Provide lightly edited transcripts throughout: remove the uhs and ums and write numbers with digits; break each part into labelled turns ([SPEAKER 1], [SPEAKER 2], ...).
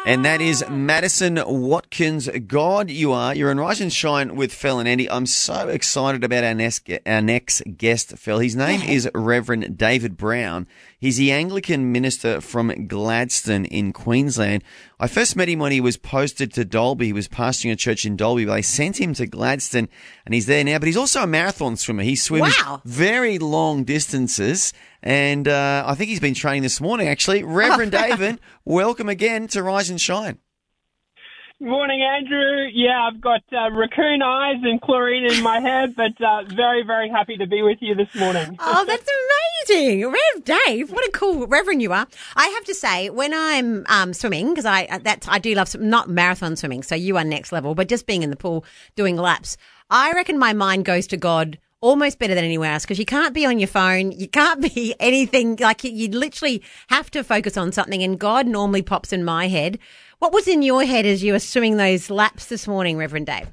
[SPEAKER 1] And that is Madison Watkins. God, you are. You're in Rise and Shine with Phil and Andy. I'm so excited about our next guest, Phil. His name is Reverend David Brown. He's the Anglican minister from Gladstone in Queensland. I first met him when he was posted to Dalby. He was pastoring a church in Dalby, but they sent him to Gladstone, and he's there now. But he's also a marathon swimmer. He swims very long distances, and I think he's been training this morning, actually. Reverend David, welcome again to Rise and Shine.
[SPEAKER 2] Morning, Andrew. Yeah, I've got raccoon eyes and chlorine in my head, but very, very happy to be with you this morning.
[SPEAKER 3] Oh, that's amazing. Rev Dave, what a cool reverend you are. I have to say, when I'm swimming, because I do love not marathon swimming, so you are next level, but just being in the pool doing laps, I reckon my mind goes to God almost better than anywhere else, because you can't be on your phone, you can't be anything, like you literally have to focus on something, and God normally pops in my head. What was in your head as you were swimming those laps this morning, Reverend Dave?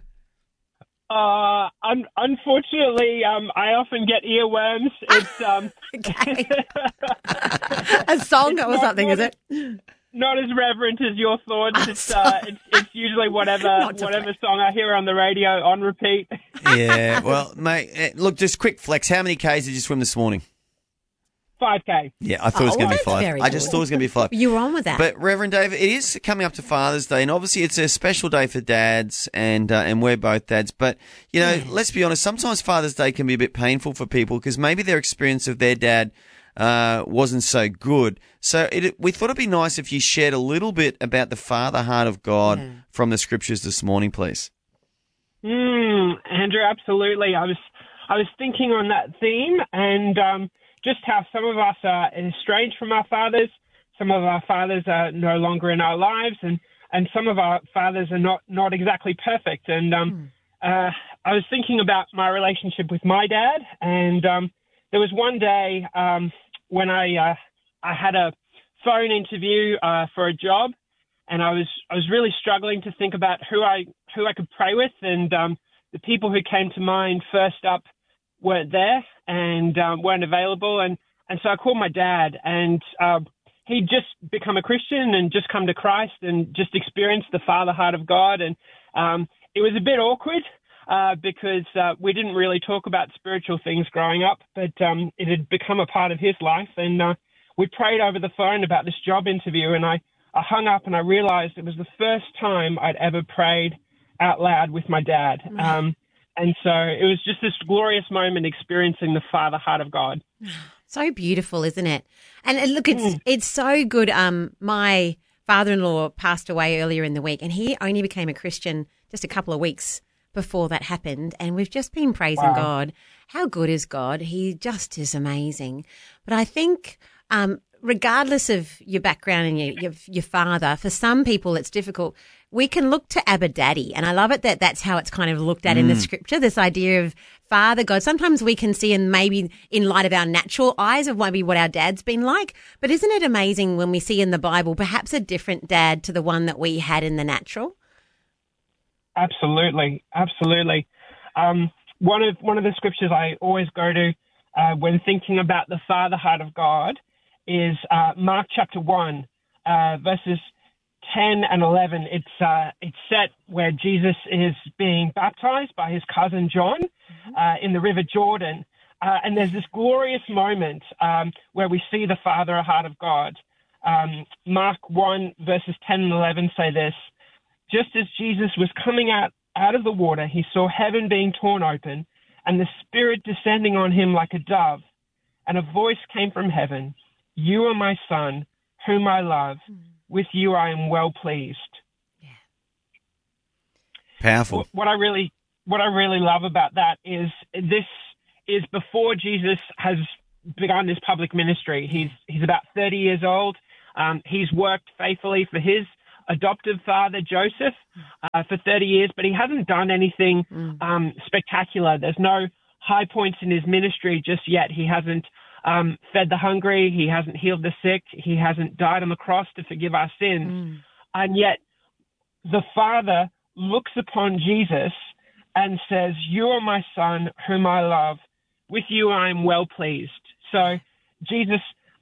[SPEAKER 2] Unfortunately, I often get earworms. It's
[SPEAKER 3] a song or something, is it?
[SPEAKER 2] Not as reverent as your thoughts. It's usually whatever song I hear on the radio on repeat.
[SPEAKER 1] Yeah, well, mate, look, just quick flex. How many Ks did you swim this morning?
[SPEAKER 2] 5K.
[SPEAKER 1] Yeah, I thought it was going to be 5. I just thought it was going to be 5.
[SPEAKER 3] You were on with that.
[SPEAKER 1] But Reverend David, it is coming up to Father's Day, and obviously it's a special day for dads, and we're both dads. But, you know, let's be honest, sometimes Father's Day can be a bit painful for people because maybe their experience of their dad wasn't so good. So we thought it'd be nice if you shared a little bit about the father heart of God from the scriptures this morning, please.
[SPEAKER 2] Andrew, absolutely. I was thinking on that theme, and just how some of us are estranged from our fathers, some of our fathers are no longer in our lives, and some of our fathers are not exactly perfect. And I was thinking about my relationship with my dad, and there was one day when I had a phone interview for a job, and I was really struggling to think about who I could pray with, and the people who came to mind first up weren't there and weren't available, and so I called my dad, and he'd just become a Christian and just come to Christ and just experienced the father heart of God, and it was a bit awkward because we didn't really talk about spiritual things growing up, but it had become a part of his life, and we prayed over the phone about this job interview, and I hung up and I realized it was the first time I'd ever prayed out loud with my dad. And so it was just this glorious moment experiencing the father heart of God.
[SPEAKER 3] So beautiful, isn't it? And look, it's so good. My father-in-law passed away earlier in the week, and he only became a Christian just a couple of weeks before that happened. And we've just been praising God. How good is God? He just is amazing. But I think regardless of your background and your father, for some people it's difficult. We can look to Abba Daddy, and I love it that that's how it's kind of looked at in the scripture, this idea of Father God. Sometimes we can see, and maybe in light of our natural eyes, of maybe what our dad's been like, but isn't it amazing when we see in the Bible perhaps a different dad to the one that we had in the natural?
[SPEAKER 2] Absolutely. One of the scriptures I always go to when thinking about the father heart of God is Mark chapter 1, verses 10 and 11. It's set where Jesus is being baptized by his cousin John in the River Jordan. And there's this glorious moment where we see the father heart of God. Mark 1, verses 10 and 11 say this: just as Jesus was coming out of the water, he saw heaven being torn open and the Spirit descending on him like a dove. And a voice came from heaven: "You are my son, whom I love. With you I am well pleased."
[SPEAKER 3] Yeah.
[SPEAKER 1] Powerful.
[SPEAKER 2] What I really love about that is this is before Jesus has begun his public ministry. He's about 30 years old. He's worked faithfully for his adoptive father, Joseph, for 30 years, but he hasn't done anything spectacular. There's no high points in his ministry just yet. He hasn't fed the hungry. He hasn't healed the sick. He hasn't died on the cross to forgive our sins. And yet the Father looks upon Jesus and says, "You are my son whom I love. With you I am well pleased." So Jesus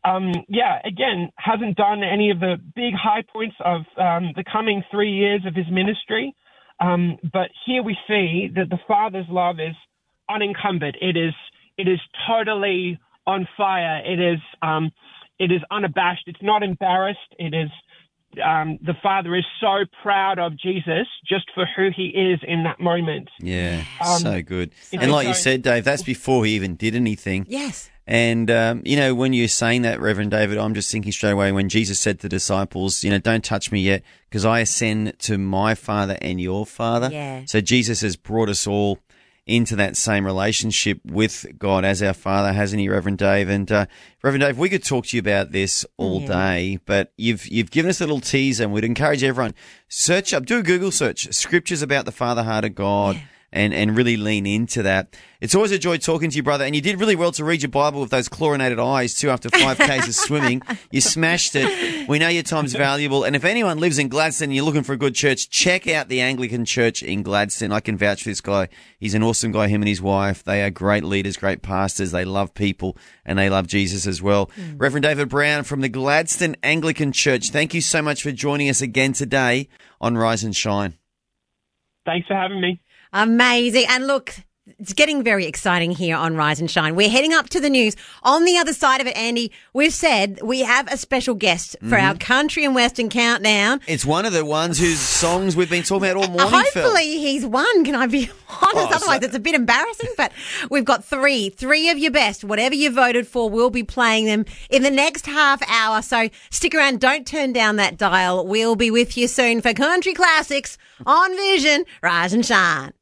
[SPEAKER 2] again, hasn't done any of the big high points of the coming 3 years of his ministry. But here we see that the Father's love is unencumbered. It is totally on fire. It is unabashed. It's not embarrassed. It is the Father is so proud of Jesus just for who he is in that moment.
[SPEAKER 1] Yeah, so good. And like you said, Dave, that's before he even did anything.
[SPEAKER 3] Yes.
[SPEAKER 1] And, when you're saying that, Reverend David, I'm just thinking straight away when Jesus said to the disciples, don't touch me yet because I ascend to my Father and your Father.
[SPEAKER 3] Yeah.
[SPEAKER 1] So Jesus has brought us all into that same relationship with God as our Father, hasn't he, Reverend Dave? And Reverend Dave, we could talk to you about this all day, but you've given us a little teaser, and we'd encourage everyone, search up, do a Google search, scriptures about the Father heart of God. Yeah. And really lean into that. It's always a joy talking to you, brother. And you did really well to read your Bible with those chlorinated eyes, too, after 5 Ks of swimming. You smashed it. We know your time's valuable. And if anyone lives in Gladstone and you're looking for a good church, check out the Anglican Church in Gladstone. I can vouch for this guy. He's an awesome guy, him and his wife. They are great leaders, great pastors. They love people, and they love Jesus as well. Reverend David Brown from the Gladstone Anglican Church, thank you so much for joining us again today on Rise and Shine.
[SPEAKER 2] Thanks for having me.
[SPEAKER 3] Amazing. And look, it's getting very exciting here on Rise and Shine. We're heading up to the news. On the other side of it, Andy, we've said we have a special guest for our Country and Western Countdown.
[SPEAKER 1] It's one of the ones whose songs we've been talking about all morning,
[SPEAKER 3] Hopefully he's won, can I be honest? Otherwise it's a bit embarrassing, but we've got three of your best. Whatever you voted for, we'll be playing them in the next half hour. So stick around. Don't turn down that dial. We'll be with you soon for Country Classics on Vision. Rise and Shine.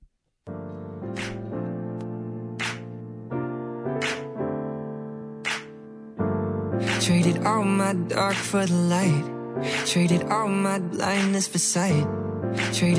[SPEAKER 4] Traded all my dark for the light. Traded all my blindness for sight. Traded